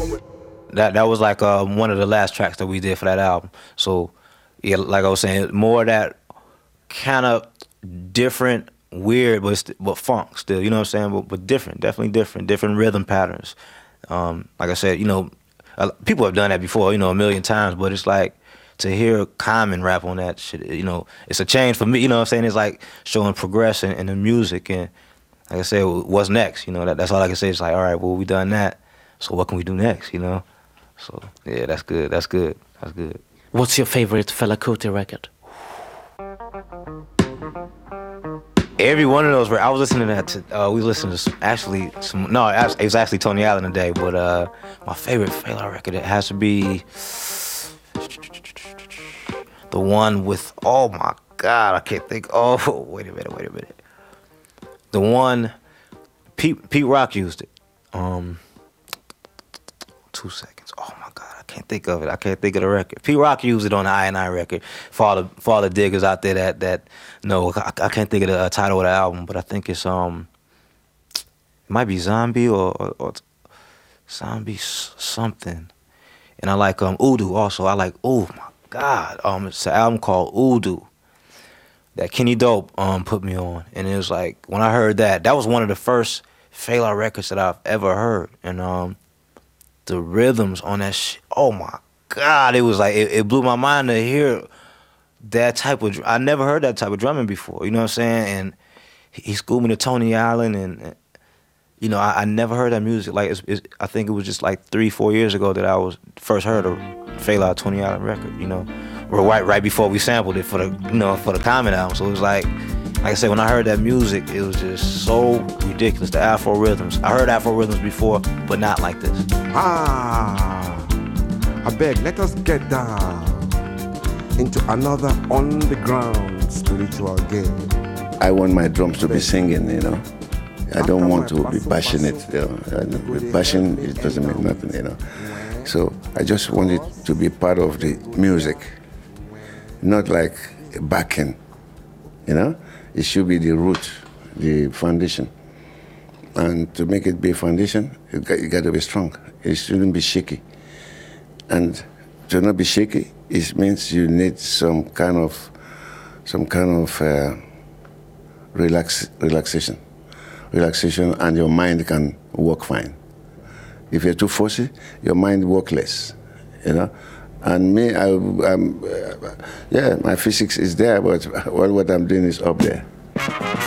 That was like one of the last tracks that we did for that album. So yeah, like I was saying, more of that kind of different, weird, but funk still. You know what I'm saying? But different, definitely different rhythm patterns. Like I said, people have done that before, a million times. But it's like to hear Common rap on that shit. It's a change for me. You know what I'm saying? It's like showing progression in the music, and like I said, what's next? That's all I can say. It's like, all right, well, we done that. So what can we do next? So yeah, that's good. That's good. That's good. What's your favorite Fela Kuti record? Every one of those. I was listening to that. We listened to some. No, it was actually Tony Allen today. But my favorite Fela record, it has to be the one with. Oh my God, I can't think. Oh, wait a minute. The one Pete Rock used it. 2 seconds. Oh my God, I can't think of it. I can't think of the record. Pete Rock used it on the I&I record. For all the diggers out there that no, I can't think of the title of the album, but I think it's it might be Zombie or Zombie something. And I like Udu also. I like, oh my God, it's an album called Udu that Kenny Dope put me on, and it was like when I heard that was one of the first Fela records that I've ever heard, and the rhythms on that shit, oh my God, it was like, it blew my mind to hear that type of, I never heard that type of drumming before, you know what I'm saying? And he schooled me to Tony Allen, and I never heard that music. Like, I think it was just like 3-4 years ago that I was first heard a Fela Tony Allen record, or right before we sampled it for the Common album. So it was like I said, when I heard that music, it was just so ridiculous. The Afro rhythms. I heard Afro rhythms before, but not like this. I beg, let us get down into another underground spiritual game. I want my drums to be singing, I don't want to be passionate, Passion, it doesn't mean nothing, So I just want it to be part of the music, not like backing, It should be the root, the foundation. And to make it be a foundation, you got to be strong. It shouldn't be shaky. And to not be shaky, it means you need some kind of relaxation, and your mind can work fine. If you're too fussy, your mind works less, And me, my physics is there, but what I'm doing is up there.